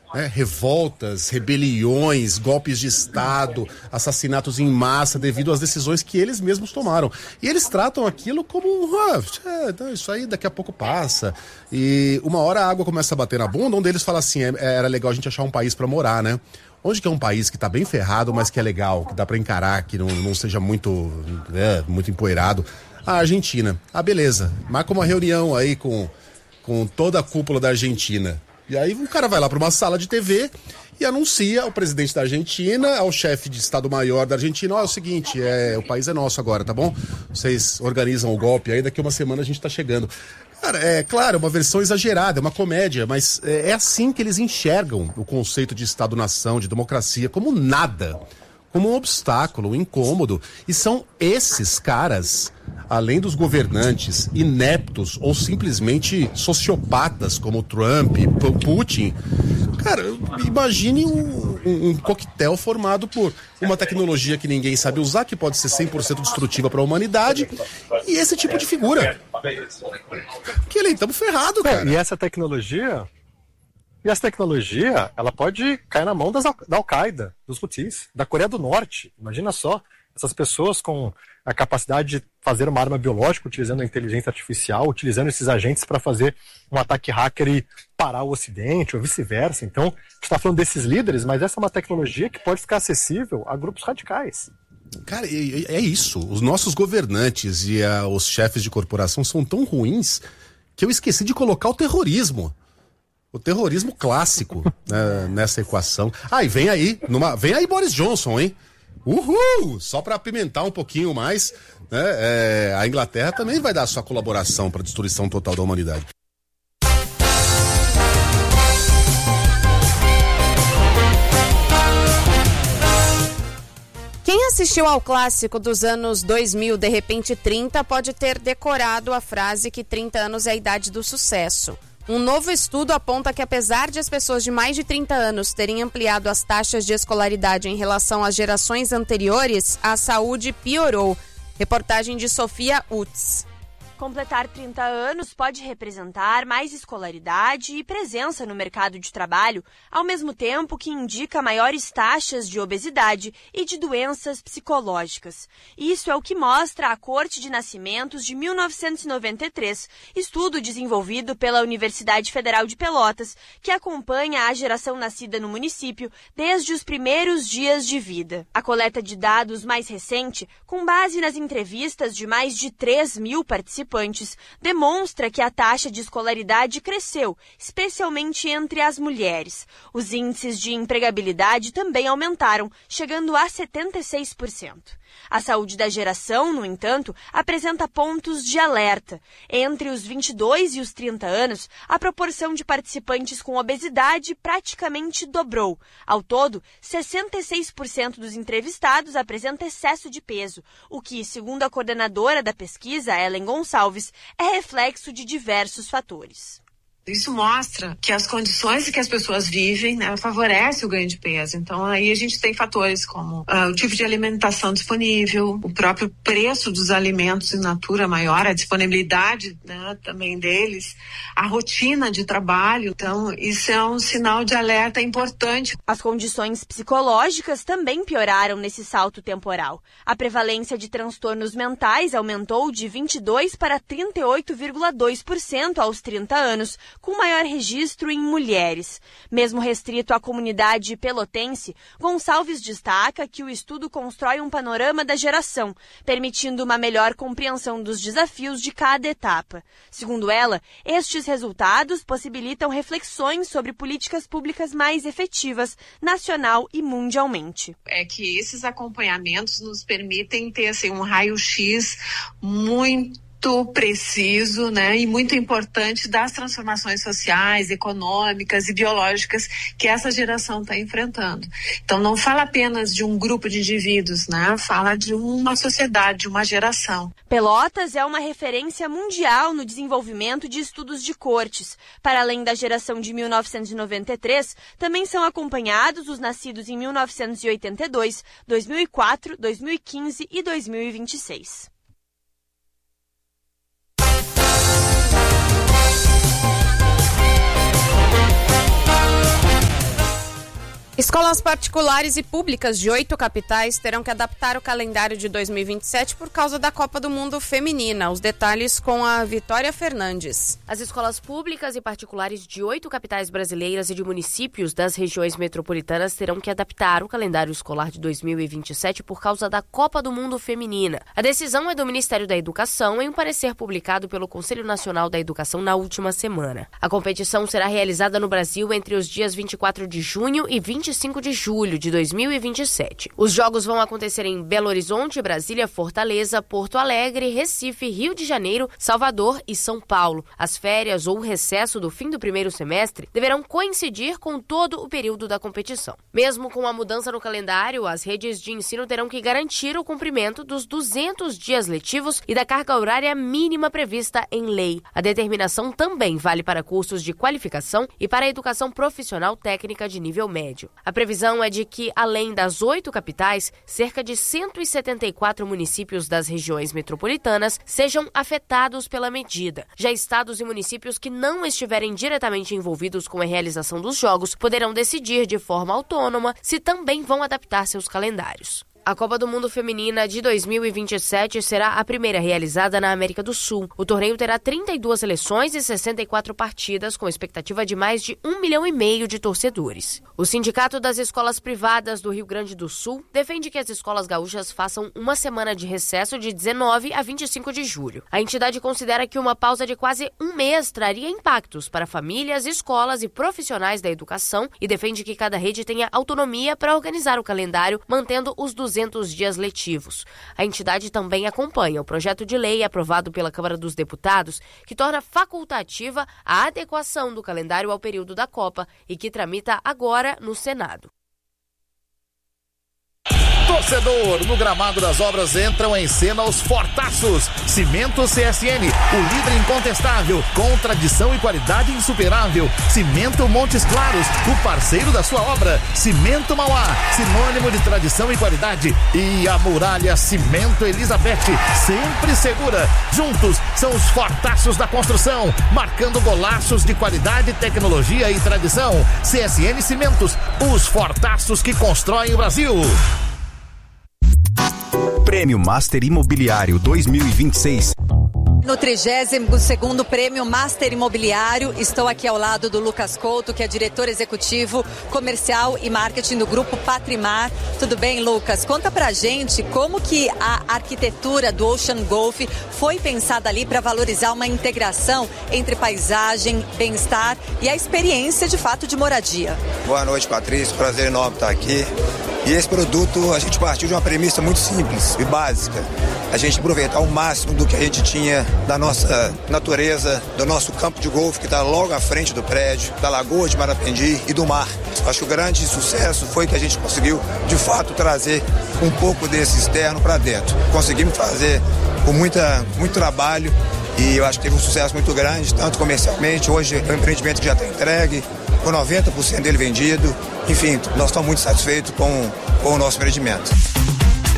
revoltas, rebeliões, golpes de Estado, assassinatos em massa devido às decisões que eles mesmos tomaram. E eles tratam aquilo como, isso aí daqui a pouco passa. E uma hora a água começa a bater na bunda, um deles fala assim, era legal a gente achar um país pra morar, né? Onde que é um país que tá bem ferrado, mas que é legal, que dá pra encarar, que não seja muito empoeirado? A Argentina. Beleza. Marca uma reunião aí com toda a cúpula da Argentina. E aí o cara vai lá para uma sala de TV e anuncia ao presidente da Argentina, ao chefe de Estado-Maior da Argentina, é o seguinte, o país é nosso agora, tá bom? Vocês organizam o golpe aí, daqui uma semana a gente tá chegando. Cara, claro, é uma versão exagerada, é uma comédia, mas é assim que eles enxergam o conceito de Estado-nação, de democracia, como nada, como um obstáculo, um incômodo. E são esses caras, além dos governantes ineptos ou simplesmente sociopatas como Trump, Putin, cara, imagine um coquetel formado por uma tecnologia que ninguém sabe usar, que pode ser 100% destrutiva para a humanidade, e esse tipo de figura. Que estamos ferrados, cara. E essa tecnologia, ela pode cair na mão da Al-Qaeda, dos Houthis, da Coreia do Norte. Imagina só, essas pessoas com a capacidade de fazer uma arma biológica, utilizando a inteligência artificial, utilizando esses agentes para fazer um ataque hacker e parar o Ocidente, ou vice-versa. Então, a gente está falando desses líderes, mas essa é uma tecnologia que pode ficar acessível a grupos radicais. Cara, é isso. Os nossos governantes e os chefes de corporação são tão ruins que eu esqueci de colocar o terrorismo. O terrorismo clássico, né, nessa equação. E vem aí Boris Johnson, hein? Uhul! Só para apimentar um pouquinho mais, né? A Inglaterra também vai dar sua colaboração para a destruição total da humanidade. Quem assistiu ao clássico dos anos 2000, De Repente 30, pode ter decorado a frase que 30 anos é a idade do sucesso. Um novo estudo aponta que, apesar de as pessoas de mais de 30 anos terem ampliado as taxas de escolaridade em relação às gerações anteriores, a saúde piorou. Reportagem de Sofia Utz. Completar 30 anos pode representar mais escolaridade e presença no mercado de trabalho, ao mesmo tempo que indica maiores taxas de obesidade e de doenças psicológicas. Isso é o que mostra a Corte de Nascimentos de 1993, estudo desenvolvido pela Universidade Federal de Pelotas, que acompanha a geração nascida no município desde os primeiros dias de vida. A coleta de dados mais recente, com base nas entrevistas de mais de 3.000 participantes, demonstra que a taxa de escolaridade cresceu, especialmente entre as mulheres. Os índices de empregabilidade também aumentaram, chegando a 76%. A saúde da geração, no entanto, apresenta pontos de alerta. Entre os 22 e os 30 anos, a proporção de participantes com obesidade praticamente dobrou. Ao todo, 66% dos entrevistados apresenta excesso de peso, o que, segundo a coordenadora da pesquisa, Ellen Gonçalves, é reflexo de diversos fatores. Isso mostra que as condições em que as pessoas vivem, né, favorece o ganho de peso. Então, aí a gente tem fatores como o tipo de alimentação disponível, o próprio preço dos alimentos in natura maior, a disponibilidade, né, também deles, a rotina de trabalho. Então, isso é um sinal de alerta importante. As condições psicológicas também pioraram nesse salto temporal. A prevalência de transtornos mentais aumentou de 22% para 38,2% aos 30 anos, com maior registro em mulheres. Mesmo restrito à comunidade pelotense, Gonçalves destaca que o estudo constrói um panorama da geração, permitindo uma melhor compreensão dos desafios de cada etapa. Segundo ela, estes resultados possibilitam reflexões sobre políticas públicas mais efetivas, nacional e mundialmente. É que esses acompanhamentos nos permitem ter assim, um raio-x muito preciso, né, e muito importante das transformações sociais, econômicas e biológicas que essa geração está enfrentando. Então não fala apenas de um grupo de indivíduos, né, fala de uma sociedade, de uma geração. Pelotas é uma referência mundial no desenvolvimento de estudos de cortes. Para além da geração de 1993, também são acompanhados os nascidos em 1982, 2004, 2015 e 2026. Escolas particulares e públicas de 8 capitais terão que adaptar o calendário de 2027 por causa da Copa do Mundo Feminina. Os detalhes com a Vitória Fernandes. As escolas públicas e particulares de 8 capitais brasileiras e de municípios das regiões metropolitanas terão que adaptar o calendário escolar de 2027 por causa da Copa do Mundo Feminina. A decisão é do Ministério da Educação em um parecer publicado pelo Conselho Nacional da Educação na última semana. A competição será realizada no Brasil entre os dias 24 de junho e 25 de julho de 2027. Os jogos vão acontecer em Belo Horizonte, Brasília, Fortaleza, Porto Alegre, Recife, Rio de Janeiro, Salvador e São Paulo. As férias ou o recesso do fim do primeiro semestre deverão coincidir com todo o período da competição. Mesmo com a mudança no calendário, as redes de ensino terão que garantir o cumprimento dos 200 dias letivos e da carga horária mínima prevista em lei. A determinação também vale para cursos de qualificação e para a educação profissional técnica de nível médio. A previsão é de que, além das 8 capitais, cerca de 174 municípios das regiões metropolitanas sejam afetados pela medida. Já estados e municípios que não estiverem diretamente envolvidos com a realização dos jogos poderão decidir de forma autônoma se também vão adaptar seus calendários. A Copa do Mundo Feminina de 2027 será a primeira realizada na América do Sul. O torneio terá 32 seleções e 64 partidas, com expectativa de mais de 1,5 milhão de torcedores. O Sindicato das Escolas Privadas do Rio Grande do Sul defende que as escolas gaúchas façam uma semana de recesso de 19 a 25 de julho. A entidade considera que uma pausa de quase um mês traria impactos para famílias, escolas e profissionais da educação e defende que cada rede tenha autonomia para organizar o calendário, mantendo os 200 dias letivos. A entidade também acompanha o projeto de lei aprovado pela Câmara dos Deputados, que torna facultativa a adequação do calendário ao período da Copa e que tramita agora no Senado. Torcedor, no gramado das obras entram em cena os Fortaços. Cimento CSN, o líder incontestável, com tradição e qualidade insuperável. Cimento Montes Claros, o parceiro da sua obra. Cimento Mauá, sinônimo de tradição e qualidade. E a Muralha Cimento Elizabeth, sempre segura. Juntos são os Fortaços da construção, marcando golaços de qualidade, tecnologia e tradição. CSN Cimentos, os Fortaços que constroem o Brasil. Prêmio Master Imobiliário 2026. No 32º Prêmio Master Imobiliário, estou aqui ao lado do Lucas Couto, que é diretor executivo comercial e marketing do Grupo Patrimar. Tudo bem, Lucas? Conta pra gente como que a arquitetura do Ocean Golf foi pensada ali para valorizar uma integração entre paisagem, bem-estar e a experiência de fato de moradia. Boa noite, Patrícia. Prazer enorme estar aqui. E esse produto, a gente partiu de uma premissa muito simples e básica. A gente aproveitar o máximo do que a gente tinha da nossa natureza, do nosso campo de golfe que está logo à frente do prédio, da Lagoa de Marapendi e do mar. Acho que o grande sucesso foi que a gente conseguiu, de fato, trazer um pouco desse externo para dentro. Conseguimos fazer com muito trabalho e eu acho que teve um sucesso muito grande, tanto comercialmente. Hoje é um empreendimento que já está entregue, com 90% dele vendido. Enfim, nós estamos muito satisfeitos com o nosso empreendimento.